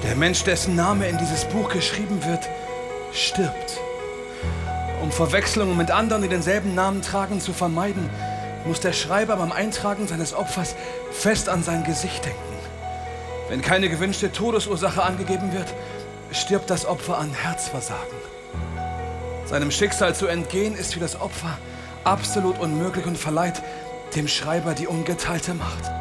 Der Mensch, dessen Name in dieses Buch geschrieben wird, stirbt. Um Verwechslungen mit anderen, die denselben Namen tragen, zu vermeiden, muss der Schreiber beim Eintragen seines Opfers fest an sein Gesicht denken. Wenn keine gewünschte Todesursache angegeben wird, stirbt das Opfer an Herzversagen. Seinem Schicksal zu entgehen, ist für das Opfer absolut unmöglich und verleiht dem Schreiber die ungeteilte Macht.